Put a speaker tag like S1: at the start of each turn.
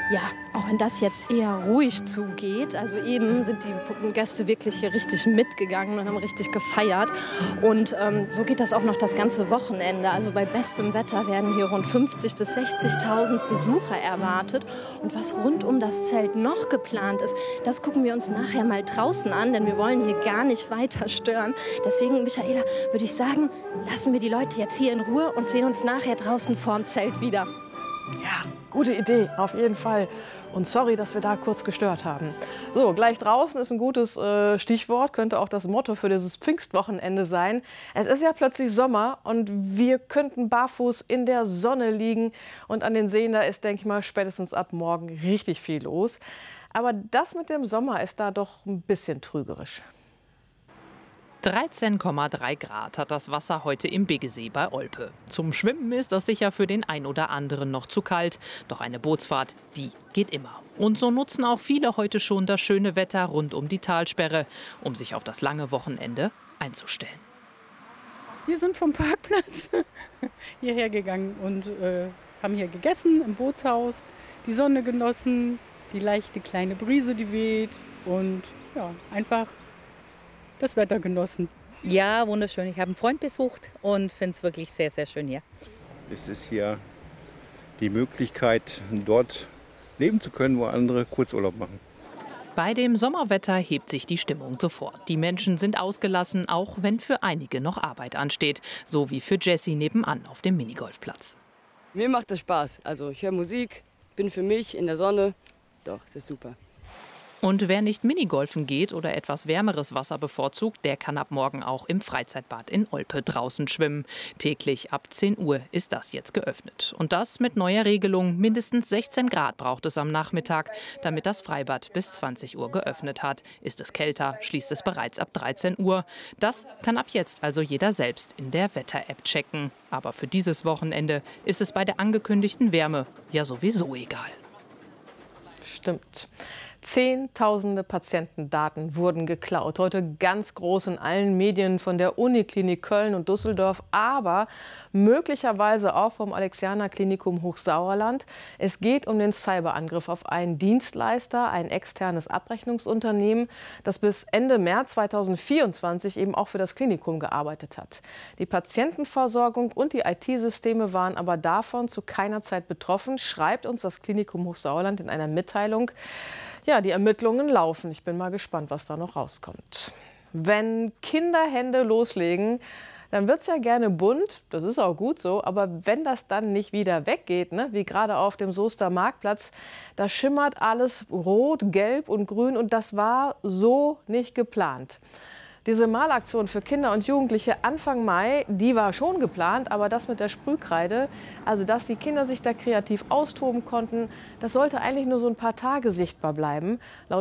S1: Ja, auch wenn das jetzt eher ruhig zugeht. Also eben sind die Gäste wirklich hier richtig mitgegangen und haben richtig gefeiert. Und so geht das auch noch das ganze Wochenende. Also bei bestem Wetter werden hier rund 50.000 bis 60.000 Besucher erwartet. Und was rund um das Zelt noch geplant ist, das gucken wir uns nachher mal draußen an, denn wir wollen hier gar nicht weiter stören. Deswegen, Michaela, würde ich sagen, lassen wir die Leute jetzt hier in Ruhe und sehen uns nachher draußen vorm Zelt wieder.
S2: Ja, gute Idee, auf jeden Fall. Und sorry, dass wir da kurz gestört haben. So, gleich draußen ist ein gutes Stichwort, könnte auch das Motto für dieses Pfingstwochenende sein. Es ist ja plötzlich Sommer und wir könnten barfuß in der Sonne liegen. Und an den Seen, da ist, denke ich mal, spätestens ab morgen richtig viel los. Aber das mit dem Sommer ist da doch ein bisschen trügerisch.
S3: 13,3 Grad hat das Wasser heute im Biggesee bei Olpe. Zum Schwimmen ist das sicher für den ein oder anderen noch zu kalt. Doch eine Bootsfahrt, die geht immer. Und so nutzen auch viele heute schon das schöne Wetter rund um die Talsperre, um sich auf das lange Wochenende einzustellen.
S4: Wir sind vom Parkplatz hierher gegangen und haben hier gegessen im Bootshaus, die Sonne genossen, die leichte kleine Brise, die weht und ja, einfach das Wetter genossen.
S5: Ja, wunderschön. Ich habe einen Freund besucht und finde es wirklich sehr, sehr schön hier.
S6: Es ist hier die Möglichkeit, dort leben zu können, wo andere Kurzurlaub machen.
S3: Bei dem Sommerwetter hebt sich die Stimmung sofort. Die Menschen sind ausgelassen, auch wenn für einige noch Arbeit ansteht. So wie für Jessie nebenan auf dem Minigolfplatz.
S7: Mir macht das Spaß. Also ich höre Musik, bin für mich in der Sonne. Doch, das ist super.
S3: Und wer nicht Minigolfen geht oder etwas wärmeres Wasser bevorzugt, der kann ab morgen auch im Freizeitbad in Olpe draußen schwimmen. Täglich ab 10 Uhr ist das jetzt geöffnet. Und das mit neuer Regelung. Mindestens 16 Grad braucht es am Nachmittag, damit das Freibad bis 20 Uhr geöffnet hat. Ist es kälter, schließt es bereits ab 13 Uhr. Das kann ab jetzt also jeder selbst in der Wetter-App checken. Aber für dieses Wochenende ist es bei der angekündigten Wärme ja sowieso egal.
S2: Stimmt. Zehntausende Patientendaten wurden geklaut. Heute ganz groß in allen Medien von der Uniklinik Köln und Düsseldorf, aber möglicherweise auch vom Alexianer-Klinikum Hochsauerland. Es geht um den Cyberangriff auf einen Dienstleister, ein externes Abrechnungsunternehmen, das bis Ende März 2024 eben auch für das Klinikum gearbeitet hat. Die Patientenversorgung und die IT-Systeme waren aber davon zu keiner Zeit betroffen, schreibt uns das Klinikum Hochsauerland in einer Mitteilung. Ja, die Ermittlungen laufen. Ich bin mal gespannt, was da noch rauskommt. Wenn Kinderhände loslegen, dann wird es ja gerne bunt. Das ist auch gut so. Aber wenn das dann nicht wieder weggeht, ne, wie gerade auf dem Soester Marktplatz, da schimmert alles rot, gelb und grün. Und das war so nicht geplant. Diese Malaktion für Kinder und Jugendliche Anfang Mai, die war schon geplant, aber das mit der Sprühkreide, also dass die Kinder sich da kreativ austoben konnten, das sollte eigentlich nur so ein paar Tage sichtbar bleiben. Laut